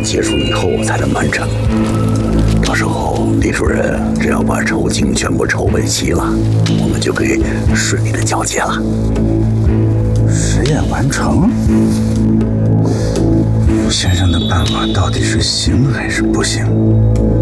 验结束以后才能完成。到时候李主任只要把酬金全部筹备齐了，我们就可以顺利的交接了。 实验完成？先生的办法到底是行还是不行？